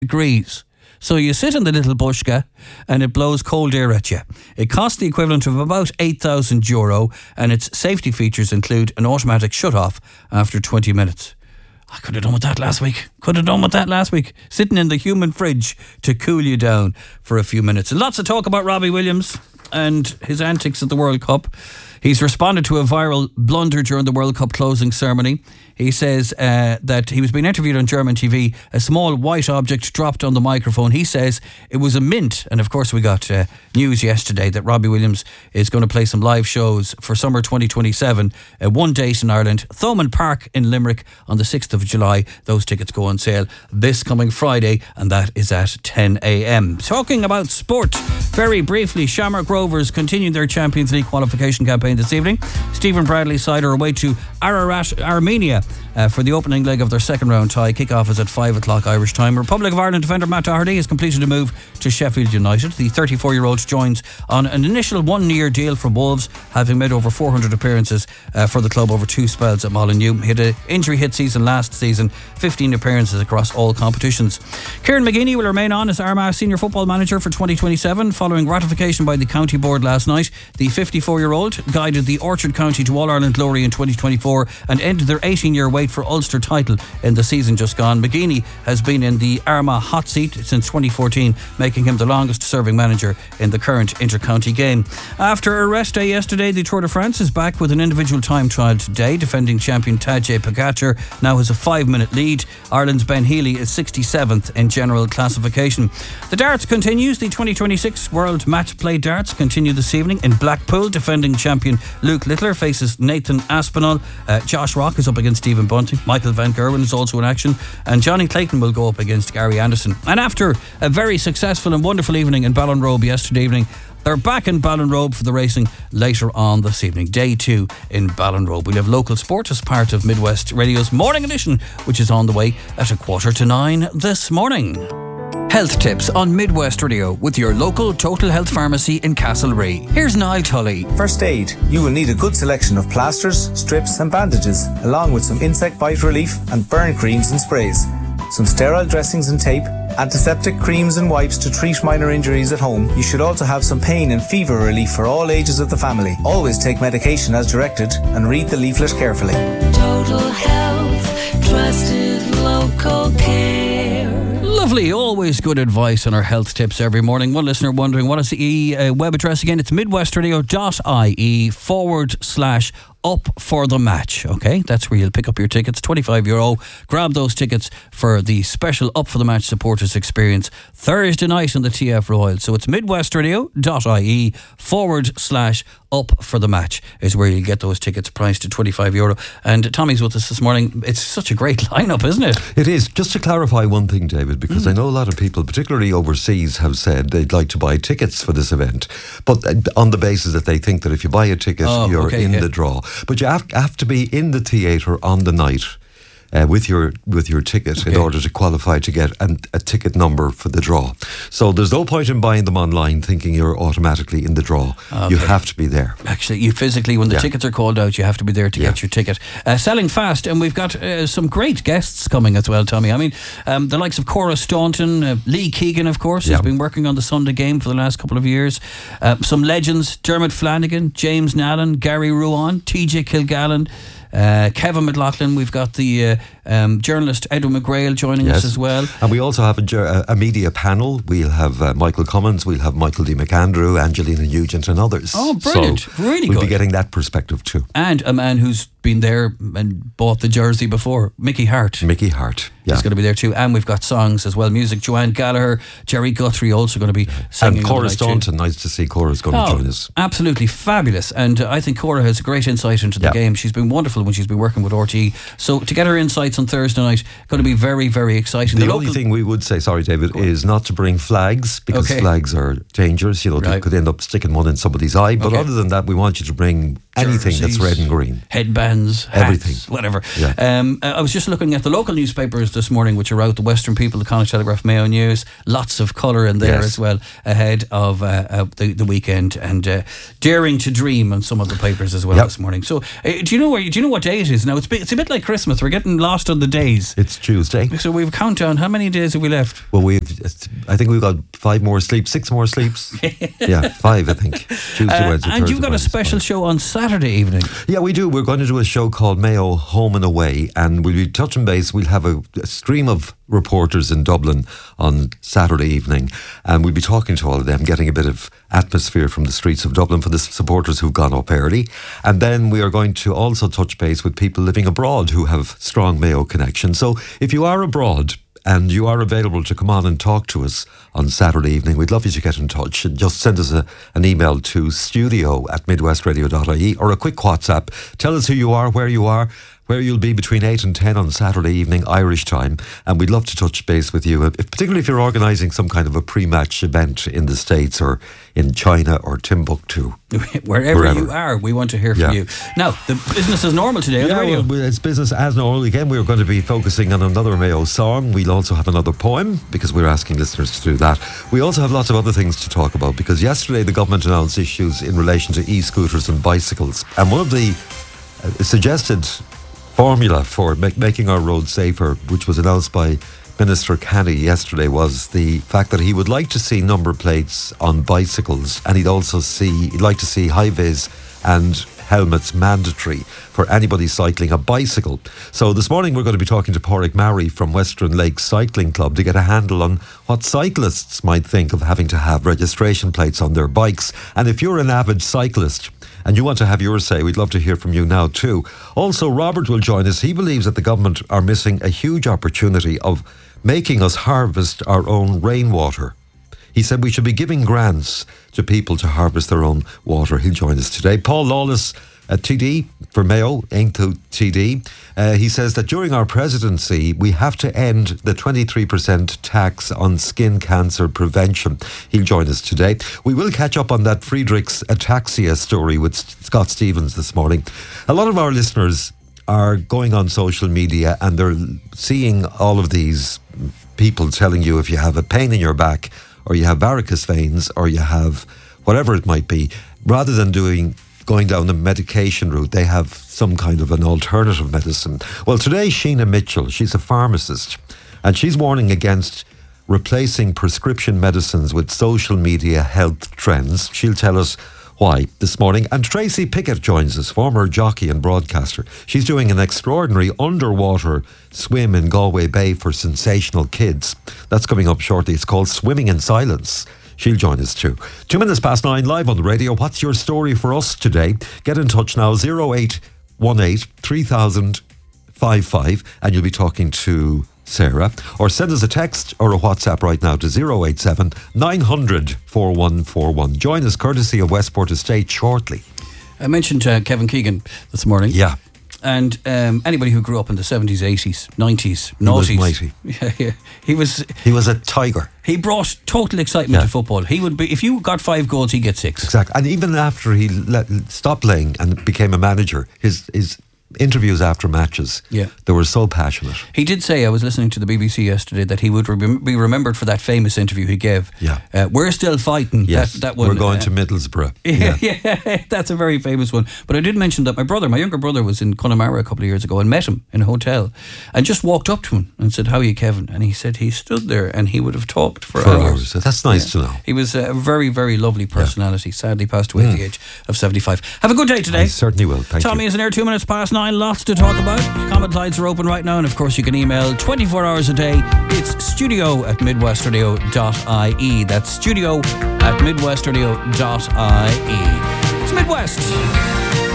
degrees. So you sit in the little bushka and it blows cold air at you. It costs the equivalent of about €8,000 and its safety features include an automatic shut-off after 20 minutes. I could have done with that last week. Sitting in the human fridge to cool you down for a few minutes. And lots of talk about Robbie Williams and his antics at the World Cup. He's responded to a viral blunder during the World Cup closing ceremony. He says that he was being interviewed on German TV. A small white object dropped on the microphone. He says it was a mint. And of course we got news yesterday that Robbie Williams is going to play some live shows for summer 2027. One date in Ireland, Thomond Park in Limerick on the 6th of July. Those tickets go on sale this coming Friday, and that is at 10 a.m. Talking about sport, very briefly, Shamrock Rovers continued their Champions League qualification campaign this evening. Stephen Bradley's side are away to Ararat, Armenia for the opening leg of their second round tie. Kick-off is at 5 o'clock Irish time. Republic of Ireland defender Matt Doherty has completed a move to Sheffield United. The 34-year-old joins on an initial 1-year deal from Wolves, having made over 400 appearances for the club over 2 spells at Molineux. He had an injury-hit season last season, 15 appearances across all competitions. Kieran McGeeney will remain on as Armagh senior football manager for 2027 following ratification by the county board last night. The 54-year-old guided the Orchard County to All-Ireland glory in 2024 and ended their 18-year wait for Ulster title in the season just gone. McGeeney has been in the Armagh hot seat since 2014, making him the longest serving manager in the current inter-county game. After a rest day yesterday, the Tour de France is back with an individual time trial today. Defending champion Tadej Pogacar now has a 5-minute lead. Ireland's Ben Healy is 67th in general classification. The darts continues. The 2026 World Match Play Darts continue this evening in Blackpool. Defending champion Luke Littler faces Nathan Aspinall. Josh Rock is up against Stephen Bunting. Michael Van Gerwen is also in action, and Johnny Clayton will go up against Gary Anderson. And after a very successful and wonderful evening in Ballinrobe yesterday evening, they're back in Ballinrobe for the racing later on this evening. Day 2 in Ballinrobe. We'll have local sport as part of Midwest Radio's morning edition, which is on the way at 9:15 this morning. Health tips on Midwest Radio with your local Total Health Pharmacy in Castlerea. Here's Niall Tully. First aid. You will need a good selection of plasters, strips and bandages, along with some insect bite relief and burn creams and sprays, some sterile dressings and tape, antiseptic creams and wipes to treat minor injuries at home. You should also have some pain and fever relief for all ages of the family. Always take medication as directed and read the leaflet carefully. Total Health, trusted local care. Lovely, always good advice on our health tips every morning. One listener wondering, what is the web address again? It's midwestradio.ie/up for the match. Okay, that's where you'll pick up your tickets, €25. Grab those tickets for the special Up for the Match supporters experience Thursday night in the TF Royal. So it's midwestradio.ie/up for the match is where you'll get those tickets priced at €25. And Tommy's with us this morning. It's such a great lineup, isn't it? It is. Just to clarify one thing, David, because I know a lot of people, particularly overseas, have said they'd like to buy tickets for this event, but on the basis that they think that if you buy a ticket, you're in the draw. But you have to be in the theatre on the night with your ticket in order to qualify to get a ticket number for the draw. So there's no point in buying them online thinking you're automatically in the draw. You have to be there. Actually, you physically, when the tickets are called out, you have to be there to get your ticket. Selling fast, and we've got some great guests coming as well, Tommy. I mean, the likes of Cora Staunton, Lee Keegan, of course, who's been working on the Sunday game for the last couple of years. Some legends, Dermot Flanagan, James Nallen, Gary Ruan, TJ Kilgallen, Kevin McLaughlin. We've got the journalist Edwin McGrail joining us as well. And we also have a media panel. We'll have Michael Cummins, we'll have Michael D. McAndrew, Angelina Nugent and others. Oh, brilliant. So really we'll good. be getting that perspective too. And a man who's been there and bought the jersey before, Mickey Hart. Mickey Hart, He's going to be there too. And we've got songs as well, music. Joanne Gallagher, Jerry Guthrie also going to be singing. And Cora Staunton, nice to see Cora's going to join us. Absolutely fabulous. And I think Cora has a great insight into the game. She's been wonderful when she's been working with RTE. So to get her insights on Thursday night, going to be very, very exciting. The only thing we would say, sorry David, is not to bring flags, because flags are dangerous. You know, they could end up sticking one in somebody's eye. But other than that, we want you to bring anything that's red and green. Headbands, hats, everything. Whatever. Yeah. I was just looking at the local newspapers this morning, which are out, the Western People, the Connacht Telegraph, Mayo News. Lots of colour in there as well ahead of the weekend, and daring to dream on some of the papers as well this morning. So do you know what day it is now? It's a bit like Christmas. We're getting lost on the days. It's Tuesday. So we've a countdown. How many days have we left? Well, I think we've got 5 more sleeps, 6 more sleeps. 5 I think. Tuesday, Wednesday, and you've got a special show on Saturday evening. Yeah, we do. We're going to do a show called Mayo Home and Away, and we'll be touching base. We'll have a stream of reporters in Dublin on Saturday evening, and we'll be talking to all of them, getting a bit of atmosphere from the streets of Dublin for the supporters who've gone up early. And then we are going to also touch base with people living abroad who have strong Mayo connections. So if you are abroad and you are available to come on and talk to us on Saturday evening, we'd love you to get in touch and just send us an email to studio@midwestradio.ie or a quick WhatsApp. Tell us who you are, where you'll be between 8 and 10 on Saturday evening, Irish time, and we'd love to touch base with you, particularly if you're organising some kind of a pre-match event in the States or in China or Timbuktu. Wherever you are, we want to hear from you. Now, the business is normal today on the radio. Well, it's business as normal. Again, we're going to be focusing on another Mayo song. We'll also have another poem, because we're asking listeners to do that. We also have lots of other things to talk about, because yesterday the government announced issues in relation to e-scooters and bicycles, and one of the suggested formula for making our roads safer, which was announced by Minister Canny yesterday, was the fact that he would like to see number plates on bicycles, and he'd like to see high-vis and helmets mandatory for anybody cycling a bicycle. So this morning we're going to be talking to Pádraig Murray from Western Lakes Cycling Club to get a handle on what cyclists might think of having to have registration plates on their bikes. And if you're an avid cyclist and you want to have your say, we'd love to hear from you now too. Also, Robert will join us. He believes that the government are missing a huge opportunity of making us harvest our own rainwater. He said we should be giving grants to people to harvest their own water. He'll join us today. Paul Lawless, TD for Mayo, Ainto TD. He says that during our presidency, we have to end the 23% tax on skin cancer prevention. He'll join us today. We will catch up on that Friedrich's ataxia story with Scott Stevens this morning. A lot of our listeners are going on social media and they're seeing all of these people telling you if you have a pain in your back or you have varicose veins or you have whatever it might be, rather than going down the medication route, they have some kind of an alternative medicine. Well, today, Sheena Mitchell, she's a pharmacist, and she's warning against replacing prescription medicines with social media health trends. She'll tell us why this morning. And Tracy Pickett joins us, former jockey and broadcaster. She's doing an extraordinary underwater swim in Galway Bay for sensational kids. That's coming up shortly. It's called Swimming in Silence. She'll join us too. 9:02 live on the radio. What's your story for us today? Get in touch now, 0818 3000 55, and you'll be talking to Sarah. Or send us a text or a WhatsApp right now to 087 900 4141. Join us courtesy of Westport Estate shortly. I mentioned Kevin Keegan this morning. Yeah. And anybody who grew up in the 70s, 80s, 90s, noughties. He was mighty. Yeah. He was a tiger. He brought total excitement to football. He would be, if you got 5 goals, he'd get 6. Exactly. And even after he stopped playing and became a manager, his interviews after matches, they were so passionate. He did say, I was listening to the BBC yesterday, that he would be remembered for that famous interview he gave. Yeah. We're still fighting. Yes, that one. We're going to Middlesbrough. Yeah, that's a very famous one. But I did mention that my younger brother was in Connemara a couple of years ago and met him in a hotel and just walked up to him and said, "How are you, Kevin?" And he said he stood there and he would have talked for hours. That's nice to know. He was a very, very lovely personality. Sadly passed away at the age of 75. Have a good day today. I certainly will. Thank you. Tommy is in there 2:09. Lots to talk about. Comment lines are open right now, and of course you can email 24 hours a day. It's studio@midwestradio.ie. That's studio@midwestradio.ie. It's Midwest.